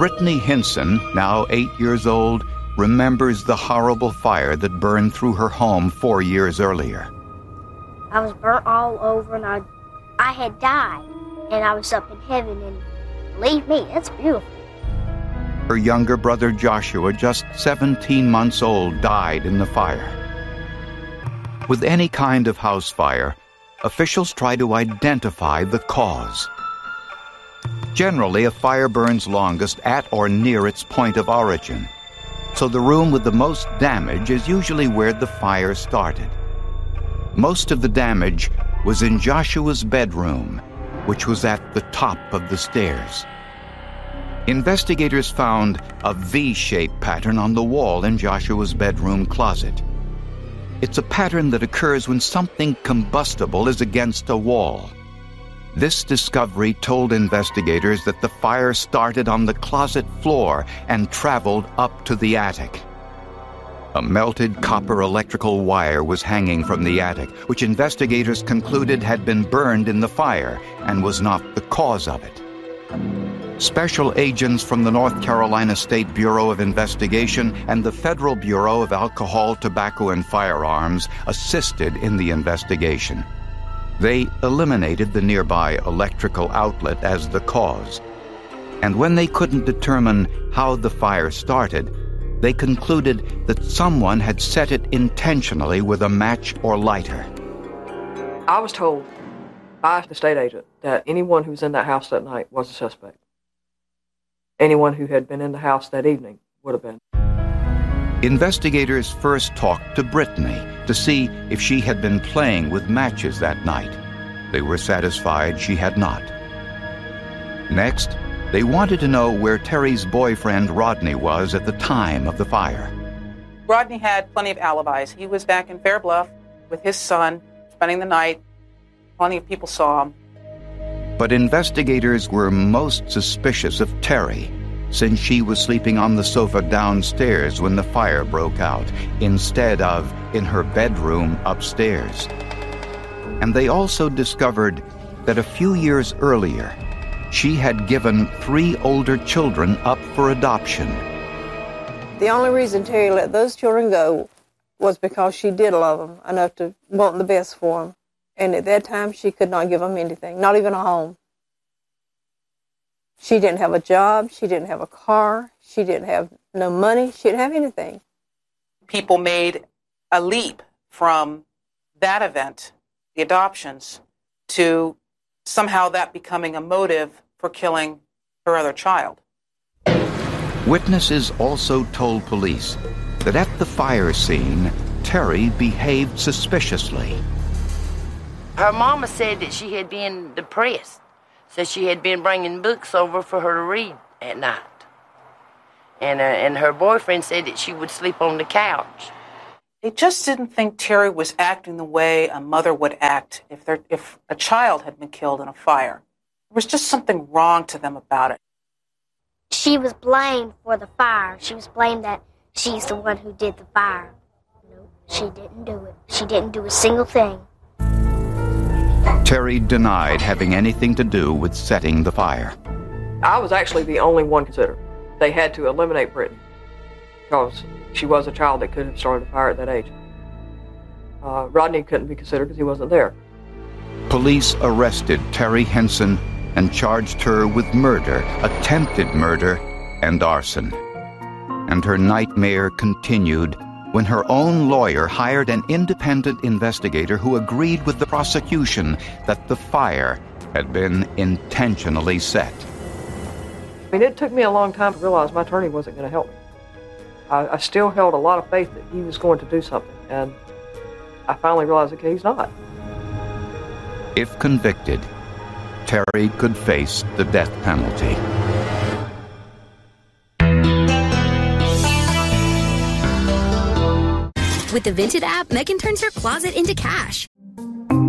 Brittany Hinson, now 8 years old, remembers the horrible fire that burned through her home 4 years earlier. I was burnt all over, and I had died, and I was up in heaven, and believe me, it's beautiful. Her younger brother Joshua, just 17 months old, died in the fire. With any kind of house fire, officials try to identify the cause. Generally, a fire burns longest at or near its point of origin, so the room with the most damage is usually where the fire started. Most of the damage was in Joshua's bedroom, which was at the top of the stairs. Investigators found a V-shaped pattern on the wall in Joshua's bedroom closet. It's a pattern that occurs when something combustible is against a wall. This discovery told investigators that the fire started on the closet floor and traveled up to the attic. A melted copper electrical wire was hanging from the attic, which investigators concluded had been burned in the fire and was not the cause of it. Special agents from the North Carolina State Bureau of Investigation and the Federal Bureau of Alcohol, Tobacco, and Firearms assisted in the investigation. They eliminated the nearby electrical outlet as the cause. And when they couldn't determine how the fire started, they concluded that someone had set it intentionally with a match or lighter. I was told by the state agent that anyone who was in that house that night was a suspect. Anyone who had been in the house that evening would have been. Investigators first talked to Brittany to see if she had been playing with matches that night. They were satisfied she had not. Next, they wanted to know where Terry's boyfriend Rodney was at the time of the fire. Rodney had plenty of alibis. He was back in Fair Bluff with his son, spending the night. Plenty of people saw him. But investigators were most suspicious of Terry, since she was sleeping on the sofa downstairs when the fire broke out, instead of in her bedroom upstairs. And they also discovered that a few years earlier, she had given 3 older children up for adoption. The only reason Terry let those children go was because she did love them enough to want the best for them. And at that time, she could not give them anything, not even a home. She didn't have a job. She didn't have a car. She didn't have no money. She didn't have anything. People made a leap from that event, the adoptions, to somehow that becoming a motive for killing her other child. Witnesses also told police that at the fire scene, Terry behaved suspiciously. Her mama said that she had been depressed, so she had been bringing books over for her to read at night. And her boyfriend said that she would sleep on the couch. They just didn't think Terry was acting the way a mother would act if a child had been killed in a fire. There was just something wrong to them about it. She was blamed for the fire. She was blamed that she's the one who did the fire. No, she didn't do it. She didn't do a single thing. Terry denied having anything to do with setting the fire. I was actually the only one considered. They had to eliminate Brittany because she was a child that could have started a fire at that age. Rodney couldn't be considered because he wasn't there. Police arrested Terry Hinson and charged her with murder, attempted murder, and arson. And her nightmare continued when her own lawyer hired an independent investigator who agreed with the prosecution that the fire had been intentionally set. I mean, it took me a long time to realize my attorney wasn't going to help me. I still held a lot of faith that he was going to do something, and I finally realized, okay, he's not. If convicted, Terry could face the death penalty. With the Vinted app, Megan turns her closet into cash.